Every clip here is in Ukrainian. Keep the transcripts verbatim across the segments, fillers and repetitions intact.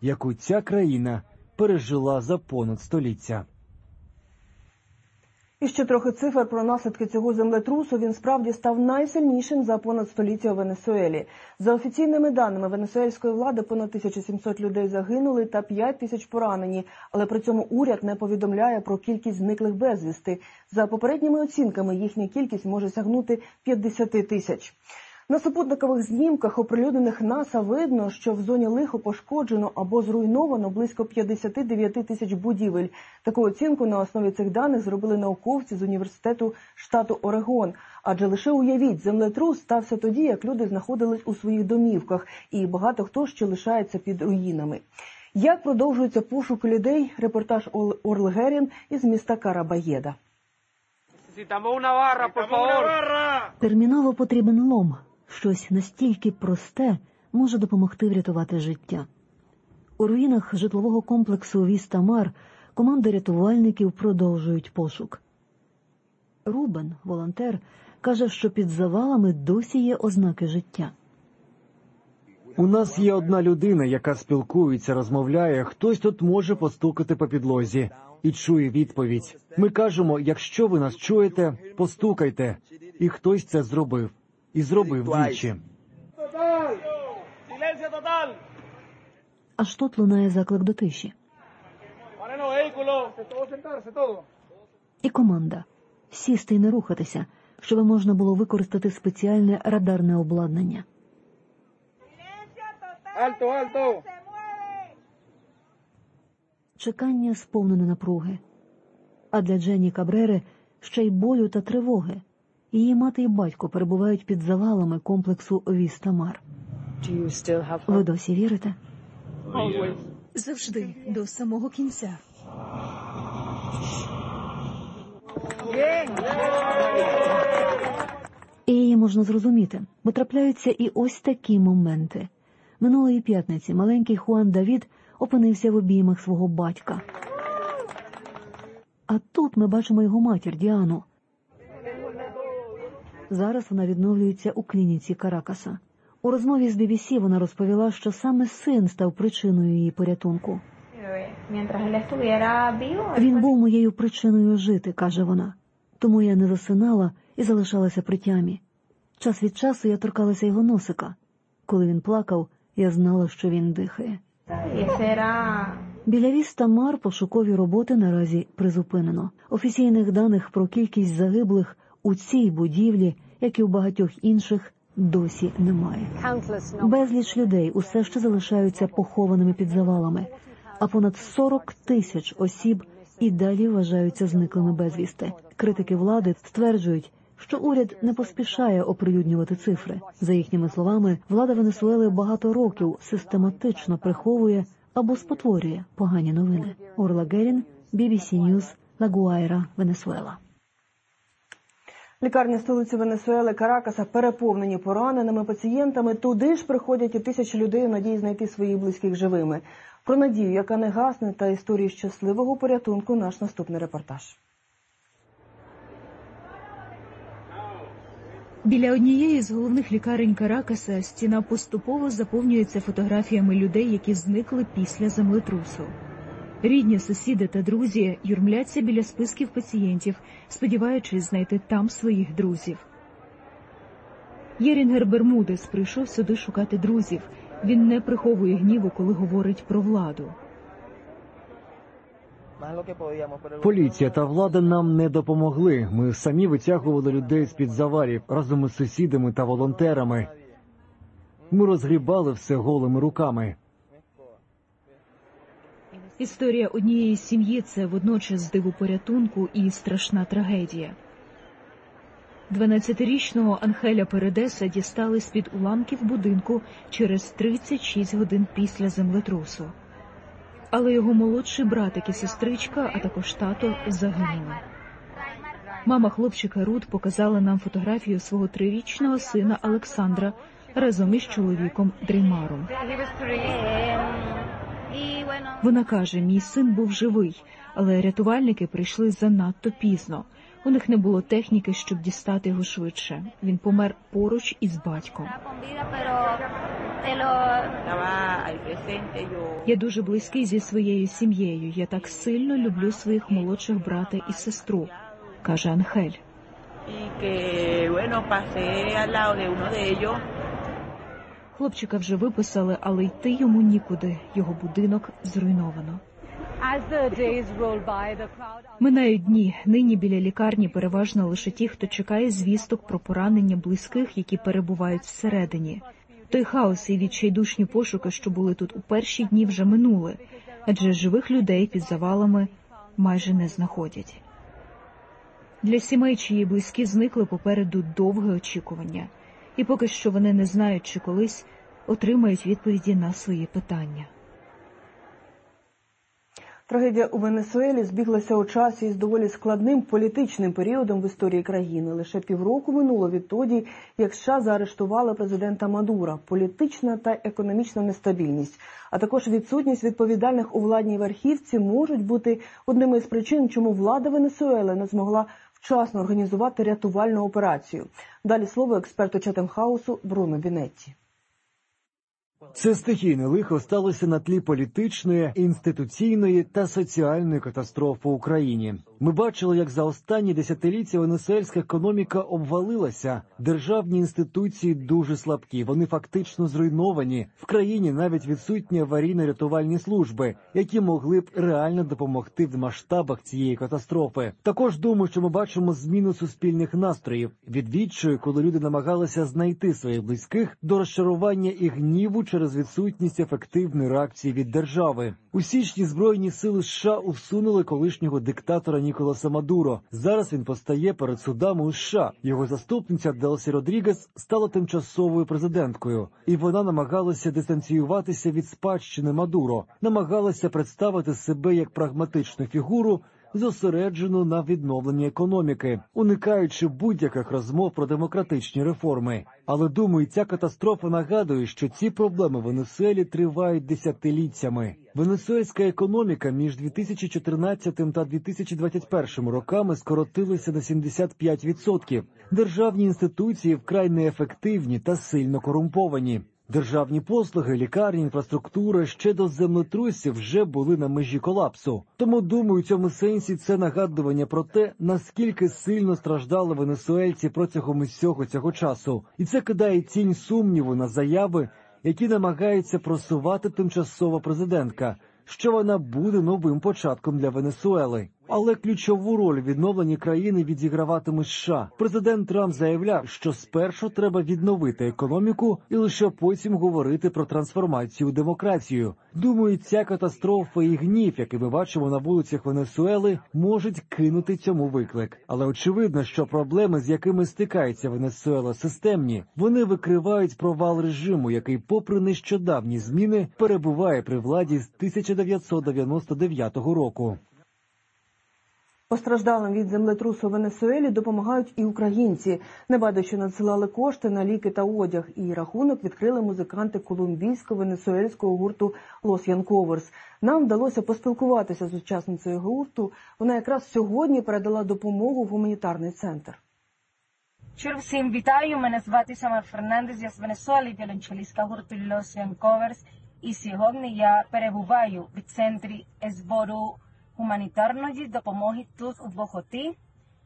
яку ця країна пережила за понад століття. І ще трохи цифр про наслідки цього землетрусу. Він справді став найсильнішим за понад століття у Венесуелі. За офіційними даними венесуельської влади, понад тисяча сімсот людей загинули та п'ять тисяч поранені. Але при цьому уряд не повідомляє про кількість зниклих безвісти. За попередніми оцінками, їхня кількість може сягнути п'ятдесят тисяч. На супутникових знімках, оприлюднених НАСА, видно, що в зоні лихо пошкоджено або зруйновано близько п'ятдесят дев'ять тисяч будівель. Таку оцінку на основі цих даних зробили науковці з університету штату Орегон. Адже лише уявіть, землетрус стався тоді, як люди знаходились у своїх домівках, і багато хто ще лишається під руїнами. Як продовжуються пошуки людей? Репортаж Орл Герін із міста Карабаєда. Терміново потрібен лом. Щось настільки просте може допомогти врятувати життя. У руїнах житлового комплексу Віста-Мар команда рятувальників продовжують пошук. Рубен, волонтер, каже, що під завалами досі є ознаки життя. У нас є одна людина, яка спілкується, розмовляє, хтось тут може постукати по підлозі і чує відповідь. Ми кажемо, якщо ви нас чуєте, постукайте. І хтось це зробив. І зробив двічі. Аж тут лунає заклик до тиші. І команда. Сісти і не рухатися, щоб можна було використати спеціальне радарне обладнання. Чекання сповнене напруги. А для Дженні Кабрери ще й болю та тривоги. Її мати і батько перебувають під завалами комплексу Віста-Мар. Ви досі вірите? Завжди, до самого кінця. І її можна зрозуміти, бо трапляються і ось такі моменти. Минулої п'ятниці маленький Хуан Давід опинився в обіймах свого батька. А тут ми бачимо його матір Діану. Зараз вона відновлюється у клініці Каракаса. У розмові з бі бі сі вона розповіла, що саме син став причиною її порятунку. Він був моєю причиною жити, каже вона. Тому я не засинала і залишалася при тямі. Час від часу я торкалася його носика. Коли він плакав, я знала, що він дихає. Біля Віста-Мар пошукові роботи наразі призупинено. Офіційних даних про кількість загиблих у цій будівлі, як і у багатьох інших, досі немає. Безліч людей усе ще залишаються похованими під завалами, а понад сорок тисяч осіб і далі вважаються зниклими безвісти. Критики влади стверджують, що уряд не поспішає оприлюднювати цифри. За їхніми словами, влада Венесуели багато років систематично приховує або спотворює погані новини. Орла Герін, бі бі сі News, Ла Гуайра, Венесуела. Лікарні столиці Венесуели Каракаса переповнені пораненими пацієнтами. Туди ж приходять і тисячі людей у надії знайти своїх близьких живими. Про надію, яка не гасне, та історію щасливого порятунку наш наступний репортаж. Біля однієї з головних лікарень Каракаса стіна поступово заповнюється фотографіями людей, які зникли після землетрусу. Рідні, сусіди та друзі юрмляться біля списків пацієнтів, сподіваючись знайти там своїх друзів. Єрінгер Бермудес прийшов сюди шукати друзів. Він не приховує гніву, коли говорить про владу. Поліція та влада нам не допомогли. Ми самі витягували людей з-під завалів разом із сусідами та волонтерами. Ми розгрібали все голими руками. Історія однієї сім'ї – це водночас диву порятунку і страшна трагедія. дванадцятирічного Анхеля Передеса дістали з-під уламків будинку через тридцять шість годин після землетрусу. Але його молодший братик і сестричка, а також тато, загинули. Мама хлопчика Рут показала нам фотографію свого трирічного сина Олександра разом із чоловіком Дреймаром. Вона каже, мій син був живий, але рятувальники прийшли занадто пізно. У них не було техніки, щоб дістати його швидше. Він помер поруч із батьком. Я дуже близький зі своєю сім'єю. Я так сильно люблю своїх молодших брата і сестру, каже Анхель. Хлопчика вже виписали, але йти йому нікуди. Його будинок зруйновано. Минають дні. Нині біля лікарні переважно лише ті, хто чекає звісток про поранення близьких, які перебувають всередині. Той хаос і відчайдушні пошуки, що були тут у перші дні, вже минули, адже живих людей під завалами майже не знаходять. Для сімей, чиї близькі зникли, попереду довге очікування. І поки що вони не знають, чи колись отримають відповіді на свої питання. Трагедія у Венесуелі збіглася у часі із доволі складним політичним періодом в історії країни. Лише півроку минуло відтоді, як США заарештували президента Мадура. Політична та економічна нестабільність, а також відсутність відповідальних у владній верхівці можуть бути одними з причин, чому влада Венесуели не змогла вчасно організувати рятувальну операцію. Далі слово експерту Четем-хаусу Бруно Бінетті. Це стихійне лихо сталося на тлі політичної, інституційної та соціальної катастрофи в Україні. Ми бачили, як за останні десятиліття венесуельська економіка обвалилася. Державні інституції дуже слабкі, вони фактично зруйновані. В країні навіть відсутні аварійно-рятувальні служби, які могли б реально допомогти в масштабах цієї катастрофи. Також думаю, що ми бачимо зміну суспільних настроїв. Від відчаю, коли люди намагалися знайти своїх близьких, до розчарування і гніву через відсутність ефективної реакції від держави. У січні Збройні сили США усунули колишнього диктатора Ніколаса Мадуро. Зараз він постає перед судами у США. Його заступниця Делсі Родрігес стала тимчасовою президенткою. І вона намагалася дистанціюватися від спадщини Мадуро. Намагалася представити себе як прагматичну фігуру, зосереджену на відновленні економіки, уникаючи будь-яких розмов про демократичні реформи. Але, думаю, ця катастрофа нагадує, що ці проблеми в Венесуелі тривають десятиліттями. Венесуельська економіка між дві тисячі чотирнадцятим та дві тисячі двадцять першим роками скоротилася на сімдесят п'ять відсотків. Державні інституції вкрай неефективні та сильно корумповані. Державні послуги, лікарні, інфраструктура ще до землетрусів вже були на межі колапсу. Тому, думаю, у цьому сенсі це нагадування про те, наскільки сильно страждали венесуельці протягом усього цього часу. І це кидає тінь сумніву на заяви, які намагається просувати тимчасова президентка, що вона буде новим початком для Венесуели. Але ключову роль у відновленні країни відіграватиме США. Президент Трамп заявляв, що спершу треба відновити економіку і лише потім говорити про трансформацію у демократію. Думаю, ця катастрофа і гнів, який ми бачимо на вулицях Венесуели, можуть кинути цьому виклик. Але очевидно, що проблеми, з якими стикається Венесуела, системні. Вони викривають провал режиму, який, попри нещодавні зміни, перебуває при владі з тисяча дев'ятсот дев'яносто дев'ятого року. Постраждалим від землетрусу в Венесуелі допомагають і українці. Небайдуже надсилали кошти на ліки та одяг. І рахунок відкрили музиканти колумбійсько-венесуельського гурту «Лос Янковерс». Нам вдалося поспілкуватися з учасницею гурту. Вона якраз сьогодні передала допомогу в гуманітарний центр. Щиро всім вітаю. Мене звати Самар Фернандес. Я з Венесуели, віолончелістка гурту «Лос Янковерс». І сьогодні я перебуваю в центрі збору гуманітарної допомоги тут у Боготі.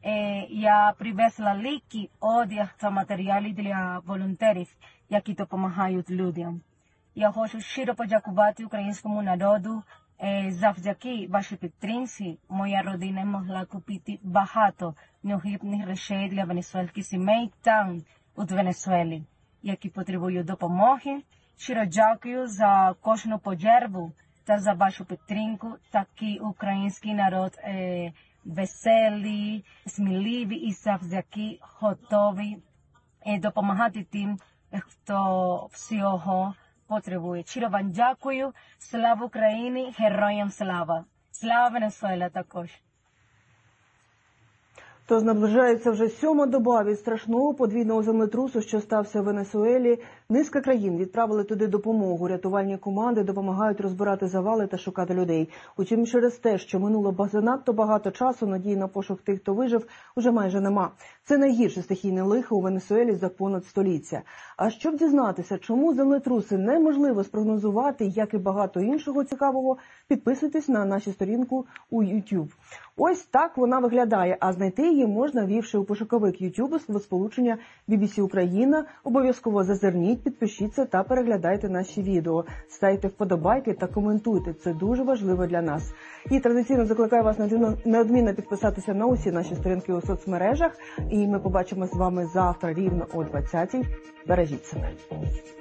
Я привезла ліки, одяг та матеріали для волонтерів, які допомагають людям. Я хочу щиро подякувати українському народу. Завдяки вашій підтримці моя родина могла купити багато необхідних речей для венесуельських сімей там, у Венесуелі, які потребують допомоги. Щиро дякую за кожну пожертву та за вашу підтримку. Такий український народ е, веселий, сміливий і завжди готовий е, допомагати тим, хто всього потребує. Щиро вам дякую. Слава Україні, героям слава. Слава Венесуела також. Тож наближається вже сьома доба від страшного подвійного землетрусу, що стався в Венесуелі. Низка країн відправили туди допомогу. Рятувальні команди допомагають розбирати завали та шукати людей. Утім, через те, що минуло занадто багато часу, надії на пошук тих, хто вижив, уже майже нема. Це найгірше стихійне лихо у Венесуелі за понад століття. А щоб дізнатися, чому землетруси неможливо спрогнозувати, як і багато іншого цікавого, підписуйтесь на нашу сторінку у YouTube. Ось так вона виглядає, а знайти її можна, ввівши у пошуковик YouTube словосполучення бі бі сі Україна. Обов'язково зазирніть, підпишіться та переглядайте наші відео. Ставте вподобайки та коментуйте, це дуже важливо для нас. І традиційно закликаю вас неодмінно підписатися на усі наші сторінки у соцмережах. І ми побачимось з вами завтра рівно о двадцятій. Бережіть себе.